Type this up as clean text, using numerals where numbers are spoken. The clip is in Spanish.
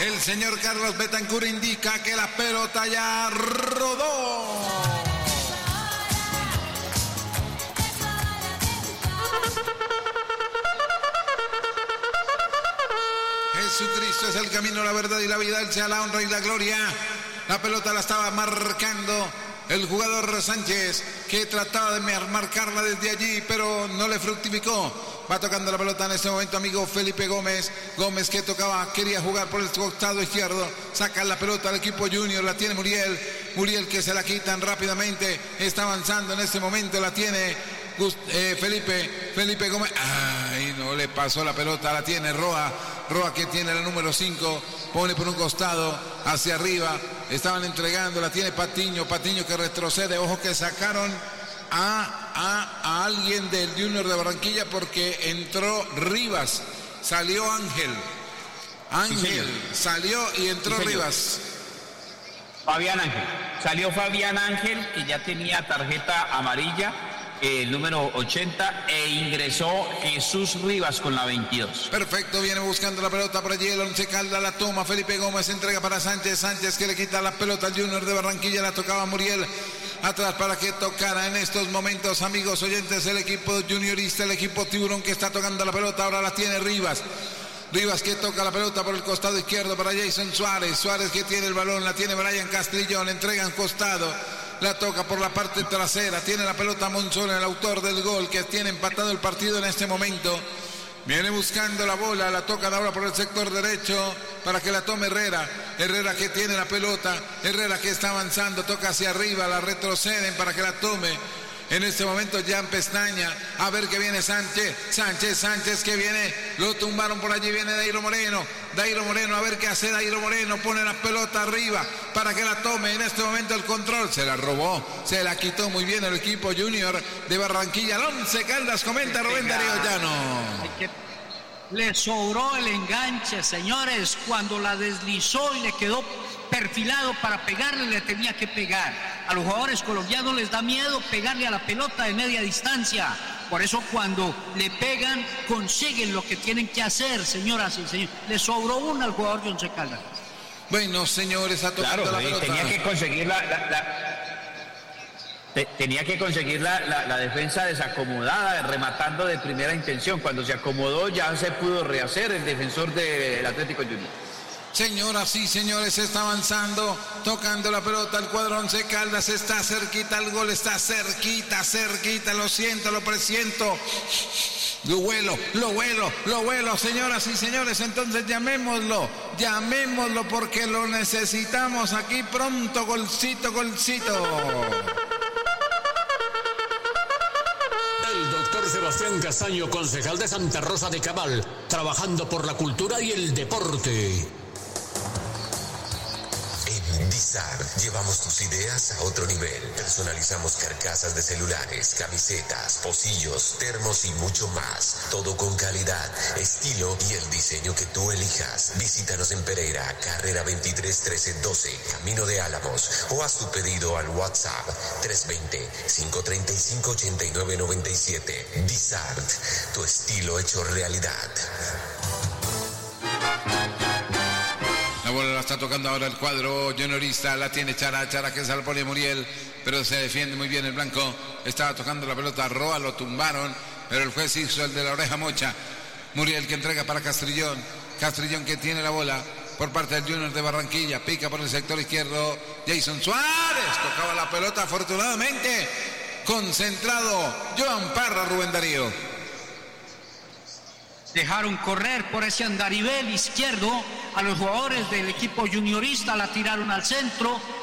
El señor Carlos Betancur indica que la pelota ya rodó. Jesucristo es el camino, la verdad y la vida. Él sea la honra y la gloria. La pelota la estaba marcando el jugador Sánchez, que trataba de marcarla desde allí, pero no le fructificó. Va tocando la pelota en este momento, amigo Felipe Gómez. Gómez que tocaba, quería jugar por el costado izquierdo. Saca la pelota al equipo junior, la tiene Muriel. Muriel que se la quitan rápidamente. Está avanzando en este momento, la tiene Felipe Gómez. Ay, no le pasó la pelota, la tiene Roa. Roa que tiene la número 5, pone por un costado hacia arriba. Estaban entregando, la tiene Patiño que retrocede. Ojo que sacaron a alguien del Junior de Barranquilla porque entró Rivas, salió Ángel salió y entró Rivas. Salió Fabián Ángel, que ya tenía tarjeta amarilla, el número 80, e ingresó Jesús Rivas con la 22. Perfecto, viene buscando la pelota por allí el Once Caldas, la toma Felipe Gómez, entrega para Sánchez que le quita la pelota al Junior de Barranquilla, la tocaba Muriel atrás para que tocara en estos momentos, amigos oyentes, el equipo juniorista, el equipo Tiburón que está tocando la pelota, ahora la tiene Rivas que toca la pelota por el costado izquierdo para Jason Suárez que tiene el balón, la tiene Brian Castrillón, entrega en costado, la toca por la parte trasera, tiene la pelota Monzón, el autor del gol que tiene empatado el partido en este momento. Viene buscando la bola, la tocan ahora por el sector derecho para que la tome Herrera que tiene la pelota, Herrera que está avanzando, toca hacia arriba, la retroceden para que la tome. En este momento Jan Pestaña, a ver que viene Sánchez que viene, lo tumbaron por allí, viene Dairo Moreno, a ver qué hace Dairo Moreno, pone la pelota arriba para que la tome, en este momento el control, se la robó, se la quitó muy bien el equipo junior de Barranquilla, el Once Caldas, comenta Rubén Darío Llano. Le sobró el enganche, señores, cuando la deslizó y le quedó perfilado para pegarle, le tenía que pegar. A los jugadores colombianos les da miedo pegarle a la pelota de media distancia. Por eso cuando le pegan, consiguen lo que tienen que hacer, señoras y señores. Le sobró una al jugador de Once Caldas. Bueno, señores, a tocar la pelota. Tenía que conseguir la defensa desacomodada, rematando de primera intención. Cuando se acomodó ya se pudo rehacer el defensor del Atlético Junior. Señoras y señores, está avanzando, tocando la pelota al cuadro Once Caldas, está cerquita el gol, está cerquita, lo siento, lo presiento. Lo vuelo, señoras y señores, entonces llamémoslo porque lo necesitamos aquí pronto, golcito. El doctor Sebastián Castaño, concejal de Santa Rosa de Cabal, trabajando por la cultura y el deporte. En Dizar llevamos tus ideas a otro nivel. Personalizamos carcasas de celulares, camisetas, pocillos, termos y mucho más. Todo con calidad, estilo y el diseño que tú elijas. Visítanos en Pereira, carrera 23 1312, Camino de Álamos, o haz tu pedido al WhatsApp 320-535-8997. Dizar, tu estilo hecho realidad. La bola la está tocando ahora el cuadro juniorista, la tiene Chara que se la pone Muriel, pero se defiende muy bien el blanco. Estaba tocando la pelota Roa, lo tumbaron, pero el juez hizo el de la oreja mocha. Muriel que entrega para Castrillón que tiene la bola por parte del Junior de Barranquilla, pica por el sector izquierdo Jason Suárez, tocaba la pelota afortunadamente, concentrado Joan Parra, Rubén Darío. Dejaron correr por ese andarivel izquierdo a los jugadores del equipo juniorista, la tiraron al centro,